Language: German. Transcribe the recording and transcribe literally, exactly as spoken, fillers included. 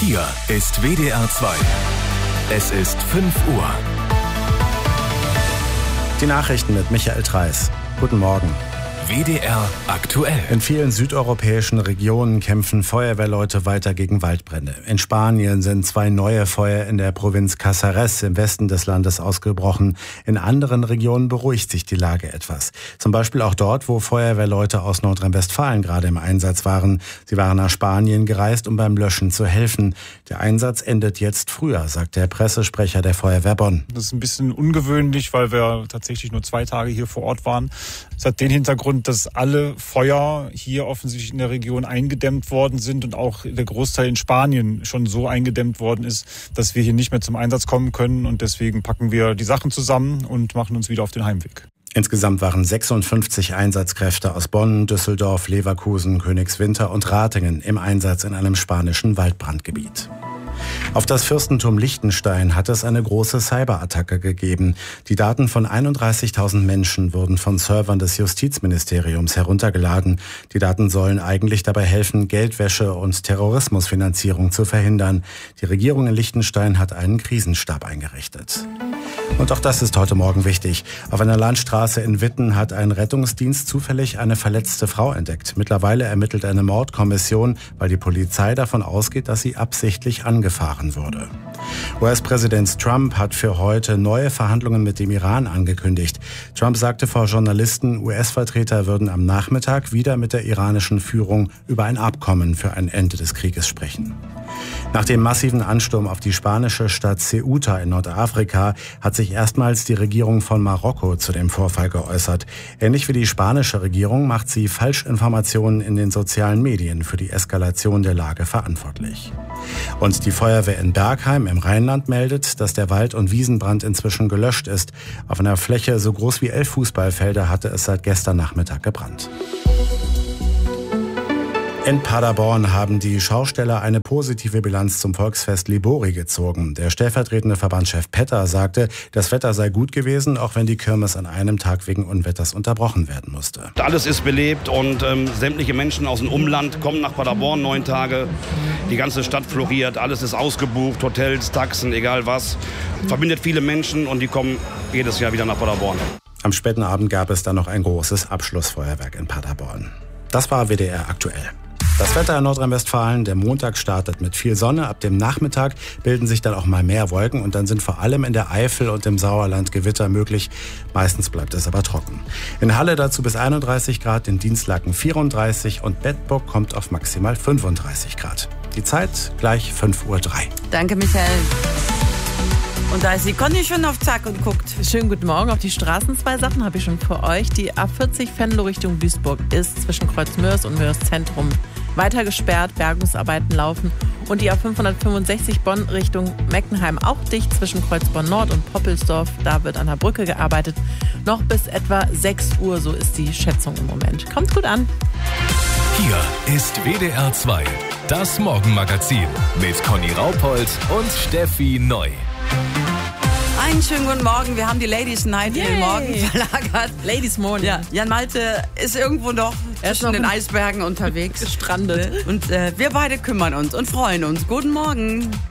Hier ist W D R zwei. Es ist fünf Uhr. Die Nachrichten mit Michael Treis. Guten Morgen. W D R aktuell. In vielen südeuropäischen Regionen kämpfen Feuerwehrleute weiter gegen Waldbrände. In Spanien sind zwei neue Feuer in der Provinz Caceres im Westen des Landes ausgebrochen. In anderen Regionen beruhigt sich die Lage etwas. Zum Beispiel auch dort, wo Feuerwehrleute aus Nordrhein-Westfalen gerade im Einsatz waren. Sie waren nach Spanien gereist, um beim Löschen zu helfen. Der Einsatz endet jetzt früher, sagt der Pressesprecher der Feuerwehr Bonn. Das ist ein bisschen ungewöhnlich, weil wir tatsächlich nur zwei Tage hier vor Ort waren. Es hat den Hintergrund, dass alle Feuer hier offensichtlich in der Region eingedämmt worden sind und auch der Großteil in Spanien schon so eingedämmt worden ist, dass wir hier nicht mehr zum Einsatz kommen können. Und deswegen packen wir die Sachen zusammen und machen uns wieder auf den Heimweg. Insgesamt waren sechsundfünfzig Einsatzkräfte aus Bonn, Düsseldorf, Leverkusen, Königswinter und Ratingen im Einsatz in einem spanischen Waldbrandgebiet. Auf das Fürstentum Liechtenstein hat es eine große Cyberattacke gegeben. Die Daten von einunddreißigtausend Menschen wurden von Servern des Justizministeriums heruntergeladen. Die Daten sollen eigentlich dabei helfen, Geldwäsche und Terrorismusfinanzierung zu verhindern. Die Regierung in Liechtenstein hat einen Krisenstab eingerichtet. Und auch das ist heute Morgen wichtig. Auf einer Landstraße in Witten hat ein Rettungsdienst zufällig eine verletzte Frau entdeckt. Mittlerweile ermittelt eine Mordkommission, weil die Polizei davon ausgeht, dass sie absichtlich angefahren wurde. U S-Präsident Trump hat für heute neue Verhandlungen mit dem Iran angekündigt. Trump sagte vor Journalisten, U S-Vertreter würden am Nachmittag wieder mit der iranischen Führung über ein Abkommen für ein Ende des Krieges sprechen. Nach dem massiven Ansturm auf die spanische Stadt Ceuta in Nordafrika hat sich erstmals die Regierung von Marokko zu dem Vorfall geäußert. Ähnlich wie die spanische Regierung macht sie Falschinformationen in den sozialen Medien für die Eskalation der Lage verantwortlich. Und die Feuerwehr in Bergheim im Rheinland meldet, dass der Wald- und Wiesenbrand inzwischen gelöscht ist. Auf einer Fläche so groß wie elf Fußballfelder hatte es seit gestern Nachmittag gebrannt. In Paderborn haben die Schausteller eine positive Bilanz zum Volksfest Libori gezogen. Der stellvertretende Verbandschef Petter sagte, das Wetter sei gut gewesen, auch wenn die Kirmes an einem Tag wegen Unwetters unterbrochen werden musste. Alles ist belebt und ähm, sämtliche Menschen aus dem Umland kommen nach Paderborn, neun Tage. Die ganze Stadt floriert, alles ist ausgebucht, Hotels, Taxen, egal was. Verbindet viele Menschen und die kommen jedes Jahr wieder nach Paderborn. Am späten Abend gab es dann noch ein großes Abschlussfeuerwerk in Paderborn. Das war W D R aktuell. Das Wetter in Nordrhein-Westfalen, der Montag startet mit viel Sonne. Ab dem Nachmittag bilden sich dann auch mal mehr Wolken und dann sind vor allem in der Eifel und im Sauerland Gewitter möglich. Meistens bleibt es aber trocken. In Halle dazu bis einunddreißig Grad, in Dienstlaken vierunddreißig und Bedburg kommt auf maximal fünfunddreißig Grad. Die Zeit gleich fünf Uhr drei. Danke, Michael. Und da ist die Conny schon auf Zack und guckt. Schönen guten Morgen. Auf die Straßen zwei Sachen habe ich schon für euch. Die A vierzig Venlo Richtung Duisburg ist zwischen Kreuz Mörs und Mörs Zentrum weiter gesperrt. Bergungsarbeiten laufen. Und die A fünfhundertfünfundsechzig Bonn Richtung Meckenheim auch dicht zwischen Kreuzborn Nord und Poppelsdorf. Da wird an der Brücke gearbeitet. Noch bis etwa sechs Uhr, so ist die Schätzung im Moment. Kommt gut an. Hier ist W D R zwei, das Morgenmagazin mit Conny Raupold und Steffi Neu. Einen schönen guten Morgen. Wir haben die Ladies Night in den Morgen verlagert. Ladies Morning. Ja, Jan Malte ist irgendwo noch zwischen den Eisbergen unterwegs. Gestrandet. Und äh, wir beide kümmern uns und freuen uns. Guten Morgen.